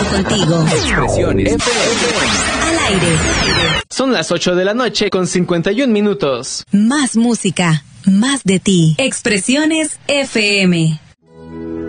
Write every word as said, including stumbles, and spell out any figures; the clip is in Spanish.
contigo. Expresiones F M. Al aire. Son las ocho de la noche con cincuenta y un minutos. Más música, más de ti. Expresiones F M.